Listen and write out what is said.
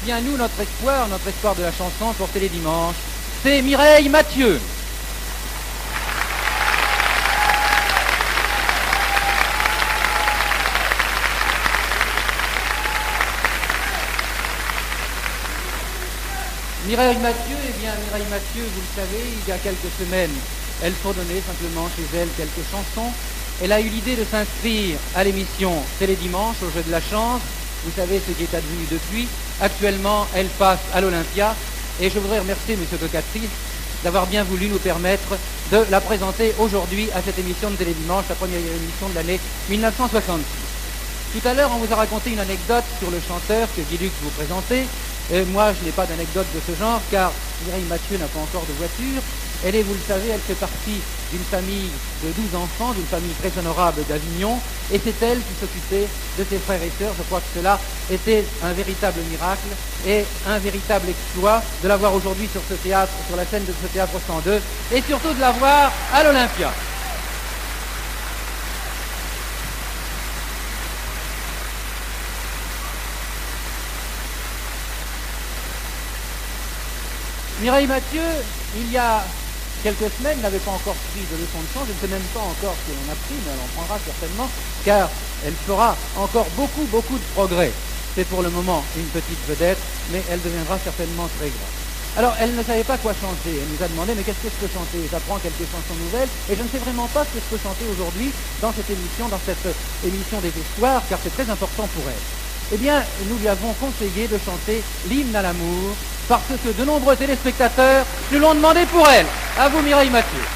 bien nous, notre espoir de la chanson pour Télédimanche, c'est Mireille Mathieu. Mireille Mathieu, eh bien Mireille Mathieu, vous le savez, il y a quelques semaines, elle fredonnait simplement chez elle quelques chansons. Elle a eu l'idée de s'inscrire à l'émission Télédimanche, au jeu de la chance. Vous savez ce qui est advenu depuis. Actuellement, elle passe à l'Olympia. Et je voudrais remercier M. Cocatrice d'avoir bien voulu nous permettre de la présenter aujourd'hui à cette émission de Télédimanche, la première émission de l'année 1966. Tout à l'heure, on vous a raconté une anecdote sur le chanteur que Guy Lux vous présentait. Moi, je n'ai pas d'anecdote de ce genre, car Mireille Mathieu n'a pas encore de voiture. Elle est, vous le savez, elle fait partie d'une famille de 12 enfants, d'une famille très honorable d'Avignon, et c'est elle qui s'occupait de ses frères et sœurs. Je crois que cela était un véritable miracle et un véritable exploit de l'avoir aujourd'hui sur ce théâtre, sur la scène de ce théâtre 102, et surtout de l'avoir à l'Olympia. Mireille Mathieu, il y a quelques semaines, n'avait pas encore pris de leçon de chant. Je ne sais même pas encore si elle en a pris, mais elle en prendra certainement, car elle fera encore beaucoup de progrès. C'est pour le moment une petite vedette, mais elle deviendra certainement très grande. Alors, elle ne savait pas quoi chanter. Elle nous a demandé, mais qu'est-ce que je peux chanter? J'apprends quelques chansons nouvelles, et je ne sais vraiment pas ce que je peux chanter aujourd'hui dans cette émission des espoirs, car c'est très important pour elle. Eh bien, nous lui avons conseillé de chanter l'hymne à l'amour, parce que de nombreux téléspectateurs nous l'ont demandé pour elle. À vous, Mireille Mathieu.